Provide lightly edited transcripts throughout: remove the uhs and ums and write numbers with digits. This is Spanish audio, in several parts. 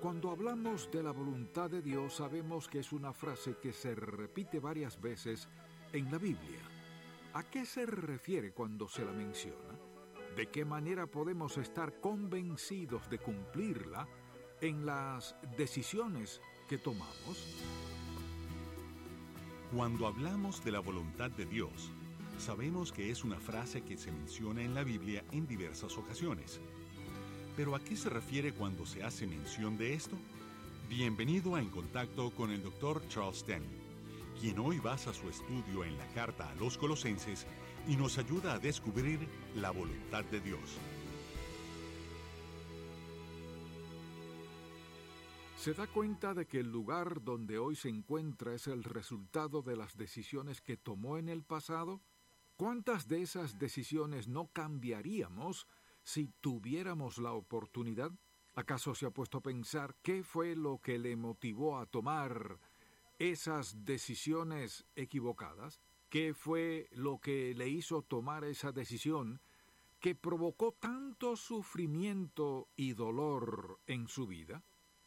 Cuando hablamos de la voluntad de Dios, sabemos que es una frase que se repite varias veces en la Biblia. ¿A qué se refiere cuando se la menciona? ¿De qué manera podemos estar convencidos de cumplirla en las decisiones que tomamos? Cuando hablamos de la voluntad de Dios, sabemos que es una frase que se menciona en la Biblia en diversas ocasiones. ¿Pero a qué se refiere cuando se hace mención de esto? Bienvenido a En Contacto con el Dr. Charles Stanley, quien hoy basa su estudio en la carta a los Colosenses y nos ayuda a descubrir la voluntad de Dios. ¿Se da cuenta de que el lugar donde hoy se encuentra es el resultado de las decisiones que tomó en el pasado? ¿Cuántas de esas decisiones no cambiaríamos si tuviéramos la oportunidad? ¿Acaso se ha puesto a pensar qué fue lo que le motivó a tomar esas decisiones equivocadas? ¿Qué fue lo que le hizo tomar esa decisión que provocó tanto sufrimiento y dolor en su vida?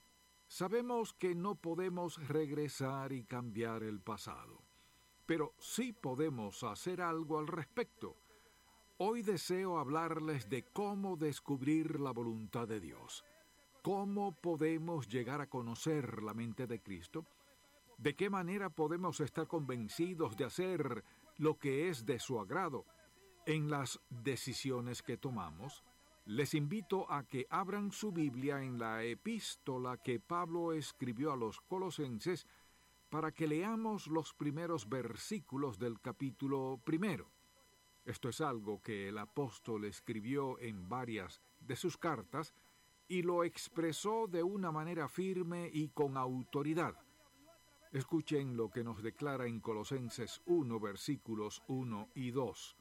Sabemos que no podemos regresar y cambiar el pasado, pero sí podemos hacer algo al respecto. Hoy deseo hablarles de cómo descubrir la voluntad de Dios, cómo podemos llegar a conocer la mente de Cristo, de qué manera podemos estar convencidos de hacer lo que es de su agrado en las decisiones que tomamos. Les invito a que abran su Biblia en la epístola que Pablo escribió a los Colosenses para que leamos los primeros versículos del capítulo 1. Esto es algo que el apóstol escribió en varias de sus cartas y lo expresó de una manera firme y con autoridad. Escuchen lo que nos declara en Colosenses 1, versículos 1 y 2.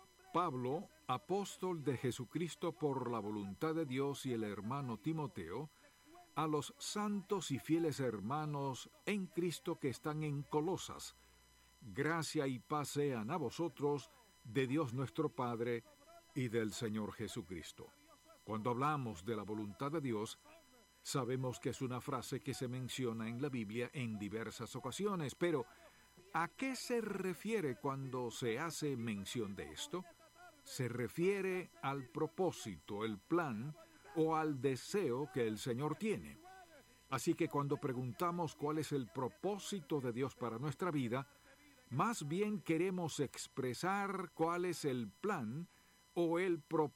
Pablo, apóstol de Jesucristo por la voluntad de Dios, y el hermano Timoteo, a los santos y fieles hermanos en Cristo que están en Colosas, gracia y paz sean a vosotros, de Dios nuestro Padre y del Señor Jesucristo. Cuando hablamos de la voluntad de Dios, sabemos que es una frase que se menciona en la Biblia en diversas ocasiones, pero ¿a qué se refiere cuando se hace mención de esto? Se refiere al propósito, el plan o al deseo que el Señor tiene. Así que cuando preguntamos cuál es el propósito de Dios para nuestra vida, más bien queremos expresar cuál es el plan o el propósito